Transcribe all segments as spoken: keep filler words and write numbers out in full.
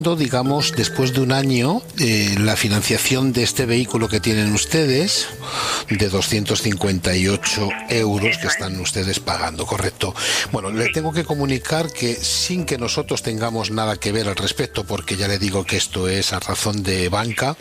Digamos, después de un año, eh, la financiación de este vehículo que tienen ustedes, de doscientos cincuenta y ocho euros que están ustedes pagando, ¿correcto? Bueno, le tengo que comunicar que sin que nosotros tengamos nada que ver al respecto, porque ya le digo que esto es a razón de banca,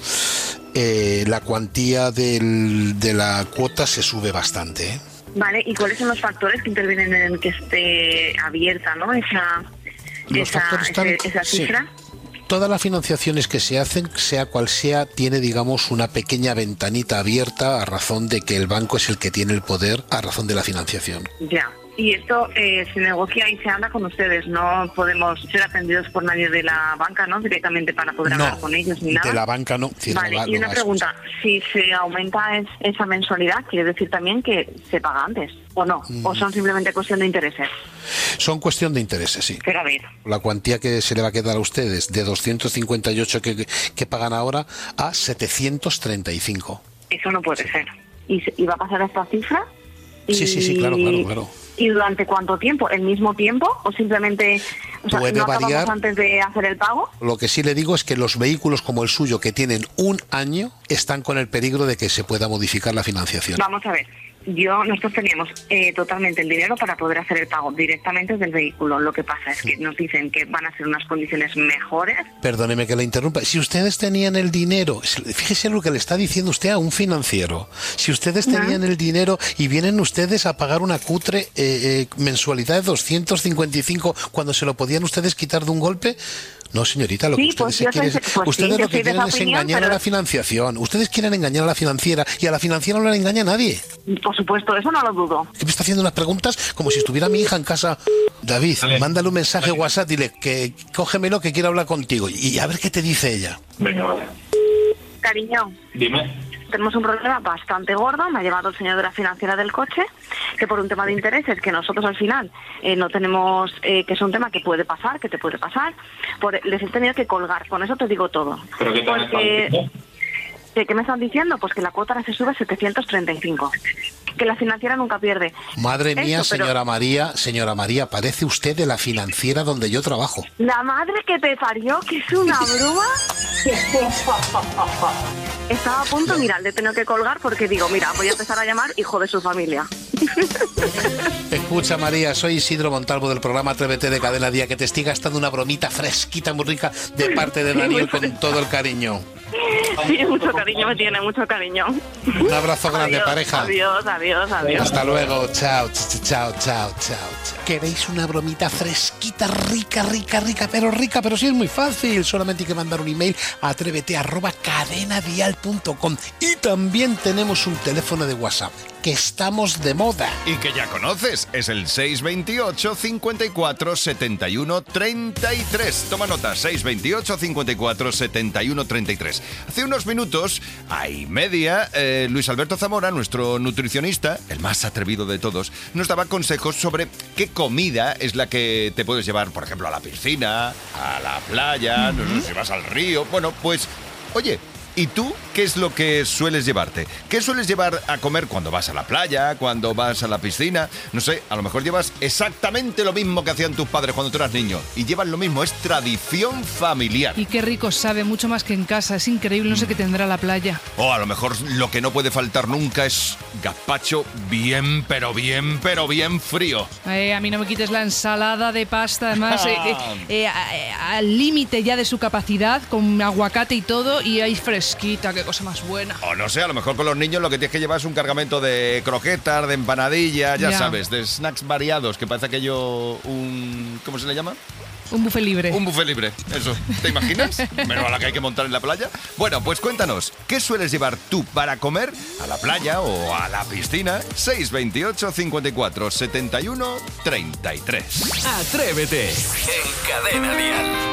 eh, la cuantía del, de la cuota se sube bastante, ¿eh? Vale, ¿y cuáles son los factores que intervienen en que esté abierta, ¿no? Esa, los esa, factores están, ese, esa cifra. Sí. Todas las financiaciones que se hacen, sea cual sea, tiene, digamos, una pequeña ventanita abierta a razón de que el banco es el que tiene el poder a razón de la financiación. Ya. Y esto eh, se negocia y se anda con ustedes, no podemos ser atendidos por nadie de la banca, ¿no? Directamente para poder no, hablar con ellos ni nada. De la banca no. Si vale, no, y una no pregunta, si se aumenta es, esa mensualidad, quiere decir también que se paga antes, ¿o no? Mm. ¿O son simplemente cuestión de intereses? Son cuestión de intereses, sí. Pero a ver. La cuantía que se le va a quedar a ustedes, de doscientos cincuenta y ocho que, que pagan ahora, a setecientos treinta y cinco. Eso no puede sí. ser. ¿Y, ¿Y va a pasar esta cifra? Y... Sí, sí, sí, claro, claro, claro. ¿Y durante cuánto tiempo? ¿El mismo tiempo? ¿O simplemente o sea, puede no variar acabamos antes de hacer el pago? Lo que sí le digo es que los vehículos como el suyo, que tienen un año, están con el peligro de que se pueda modificar la financiación. Vamos a ver. Yo, nosotros teníamos eh, totalmente el dinero para poder hacer el pago directamente del vehículo. Lo que pasa es que nos dicen que van a ser unas condiciones mejores. Perdóneme que la interrumpa. Si ustedes tenían el dinero, fíjese lo que le está diciendo usted a un financiero. Si ustedes tenían ¿no? el dinero y vienen ustedes a pagar una cutre eh, eh, mensualidad de doscientos cincuenta y cinco cuando se lo podían ustedes quitar de un golpe... No, señorita, lo que sí, ustedes, pues se quieren, soy, pues ustedes sí, lo que quieren es opinión, engañar pero... a la financiación. Ustedes quieren engañar a la financiera y a la financiera no le engaña a nadie. Por supuesto, eso no lo dudo. ¿Qué me está haciendo unas preguntas como si estuviera mi hija en casa? David, vale. Mándale un mensaje vale. WhatsApp, dile que cógemelo que quiero hablar contigo y a ver qué te dice ella. Venga, vale. Cariño. Dime. Tenemos un problema bastante gordo, me ha llevado el señor de la financiera del coche, que por un tema de intereses, que nosotros al final eh, no tenemos, eh, que es un tema que puede pasar, que te puede pasar, por, les he tenido que colgar, con eso te digo todo. ¿Pero qué te Porque, ¿qué, ¿Qué me están diciendo? Pues que la cuota ahora se sube a setecientos treinta y cinco, que la financiera nunca pierde. Madre mía, eso, pero... señora María, señora María, parece usted de la financiera donde yo trabajo. La madre que te parió, que es una broma. Estaba a punto, mira, le he tenido que colgar porque digo, mira, voy a empezar a llamar hijo de su familia. Escucha, María, soy Isidro Montalvo del programa Atrévete de Cadena Día, que te estoy gastando una bromita fresquita, muy rica, de parte de Daniel, sí, con todo el cariño. Sí, mucho cariño me tiene, mucho cariño. Un abrazo grande, adiós, pareja. Adiós, adiós, adiós. Hasta luego, chao, chao, chao, chao. ¿Queréis una bromita fresquita, rica, rica, rica, pero rica? Pero sí es muy fácil, solamente hay que mandar un email a atrévete arroba cadenadial punto com. Y también tenemos un teléfono de WhatsApp, que estamos de moda. Y que ya conoces, es el seis veintiocho, cincuenta y cuatro, setenta y uno, treinta y tres. Toma nota, seis veintiocho, cincuenta y cuatro, setenta y uno, treinta y tres. Hace unos minutos, a y media, eh, Luis Alberto Zamora, nuestro nutricionista, el más atrevido de todos, nos daba consejos sobre qué comida es la que te puedes llevar, por ejemplo, a la piscina, a la playa, uh-huh. no sé si vas al río. Bueno, pues, oye... ¿Y tú qué es lo que sueles llevarte? ¿Qué sueles llevar a comer cuando vas a la playa, cuando vas a la piscina? No sé, a lo mejor llevas exactamente lo mismo que hacían tus padres cuando tú eras niño. Y llevan lo mismo, es tradición familiar. Y qué rico sabe, mucho más que en casa. Es increíble, no sé qué tendrá la playa. O a lo mejor lo que no puede faltar nunca es gazpacho bien, pero bien, pero bien frío. Eh, a mí no me quites la ensalada de pasta, además, eh, eh, eh, al límite ya de su capacidad, con aguacate y todo, y hay fresco. Fresquita, qué cosa más buena. O no sé, a lo mejor con los niños lo que tienes que llevar es un cargamento de croquetas, de empanadillas, ya, ya sabes, de snacks variados, que parece aquello un... ¿cómo se le llama? Un buffet libre. Un buffet libre, eso. ¿Te imaginas? Menos a la que hay que montar en la playa. Bueno, pues cuéntanos, ¿qué sueles llevar tú para comer a la playa o a la piscina? seis veintiocho, cincuenta y cuatro, setenta y uno, treinta y tres. Atrévete en Cadena Dial.